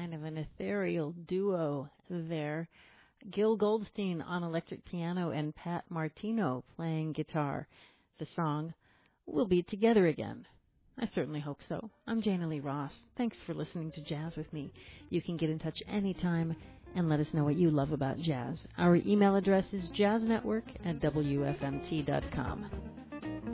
kind of an ethereal duo there. Gil Goldstein on electric piano and Pat Martino playing guitar. The song, We'll Be Together Again. I certainly hope so. I'm Jana Lee Ross. Thanks for listening to Jazz with me. You can get in touch anytime and let us know what you love about jazz. Our email address is jazznetwork@wfmt.com.